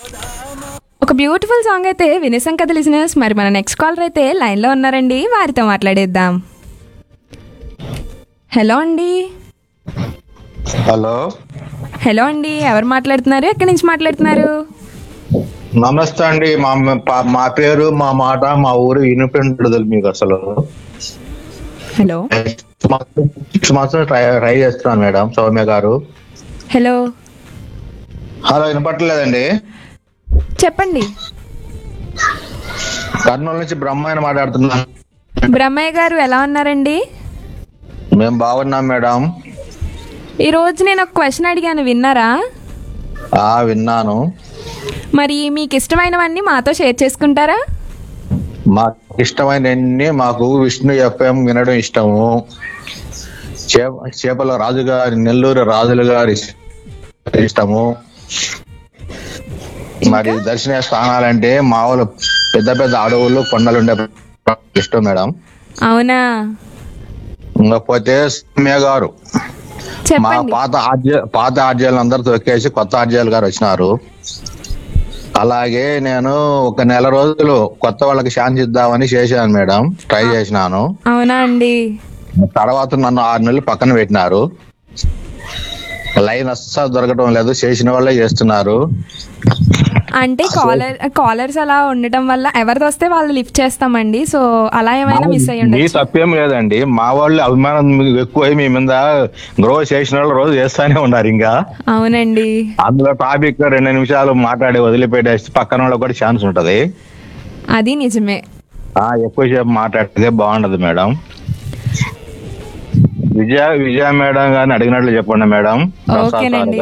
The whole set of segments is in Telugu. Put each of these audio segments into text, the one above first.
ఒక బ్యూటిఫుల్ సాంగ్ అయితే వినేసాం కదా లిజనర్స్. మరి మన నెక్స్ట్ కాలర్ అయితే లైన్లో ఉన్నారండి, వారితో మాట్లాడేద్దాం. హలో అండి. హలో హలో అండి, ఎవరు మాట్లాడుతున్నారు, ఎక్కడి నుంచి మాట్లాడుతున్నారు? నమస్తే అండి. మా పేరు, మా మాట, మా ఊరు వినిపించదు మీకు అసలు. హలో 6 months ట్రై చేస్తున్నాను మేడం. సౌమ్య గారు. Hello hello, వినపట్లేదండి. చెప్పండి. కర్నూలు నుంచి బ్రహ్మాయణ మాట్లాడుతున్నాను. బ్రహ్మయ్య గారు ఎలా ఉన్నారండి? మేము బాగున్నాం మేడం. ఈరోజు నేను ఒక క్వశ్చన్ అడిగాను, విన్నారా? విన్నాను. మరి మీకు ఇష్టమైనవన్నీ మాతో షేర్ చేసుకుంటారా? మాకు ఇష్టమైనవన్నీ, మాకు విష్ణు ఎఫ్ఎం వినడం ఇష్టము. చేపల రాజు గారి, నెల్లూరు రాజుల గారి ఇష్టము. మరి దర్శనీయ స్థానాలంటే మామూలు పెద్ద పెద్ద అడవులు, కొండలు ఉండే ఇష్టం మేడం. అవునా? ఇంకపోతే సౌమ్య గారు, మా చెప్పండి. పాత ఆర్జీలు అందరు తొక్కేసి కొత్త ఆర్జీలు గారు వచ్చినారు. అలాగే నేను ఒక నెల రోజులు కొత్త వాళ్ళకి ఛాన్స్ ఇద్దామని చేశాను మేడం. ట్రై చేసినాను. అవునా అండి? తర్వాత నన్ను 6 నెలలు పక్కన పెట్టినారు. లైన్ అస్సలు దొరకడం లేదు. చేసిన వాళ్ళే చేస్తున్నారు. అంటే కాలర్స్ అలా ఉండటం వల్ల ఎవరిది వస్తే వాళ్ళు లిఫ్ట్ చేస్తామండి. సో అలా ఏమైనా మిస్ అయ్యి మీ ఉండొచ్చు. తప్పేం లేదండి. మా వాళ్ళు అభిమానం ఎక్కువ మీ మీద గ్రో చేసిన వాళ్ళు రోజు చేస్తానే ఉన్నారు. ఇంకా అవునండి. అందులో టాపిక్ 2 నిమిషాలు మాట్లాడి వదిలిపెట్టేసి పక్కన వాళ్ళకి కూడా ఛాన్స్ ఉంటది. అది నిజమే. ఎక్కువసేపు మాట్లాడితే బాగుండదు మేడం. విజయ మేడం గారిని అడిగినట్లు చెప్పండి మేడం. ఓకేనండి.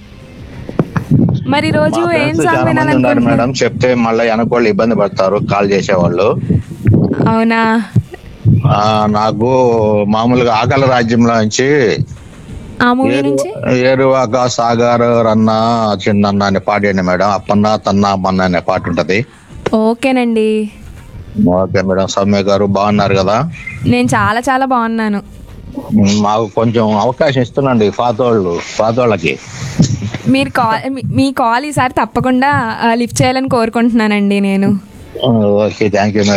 మరి రోజు మా ఏం friends సాంగ్ చాలా మంది ఉన్నారు వినాలనుకుంటున్నారు? మేడం. చెప్తే మళ్ళీ వెనకోళ్ళు ఇబ్బంది పడతారు కాల్ చేసేవాళ్ళు. అవునా? నాకు మామూలుగా ఆకలి రాజ్యంలో నుంచి ఆ మూవీ నుంచి ఏరువాక సాగర్ రన్న చిన్న అనే పాట అండి మేడం. అప్పన్న తన్న అమ్మన్న అనే పాట ఉంటది. ఓకేనండి. Okay madam. సౌమ్య గారు బాగున్నారు కదా? నేను చాలా చాలా బాగున్నాను. మాకు కొంచెం అవకాశం ఇస్తున్నాండి పాతోళ్ళకి. మీరు మీ కాల్ ఈసారి తప్పకుండా లిఫ్ట్ చేయాలని కోరుకుంటున్నానండి నేను. Okay, thank you madam.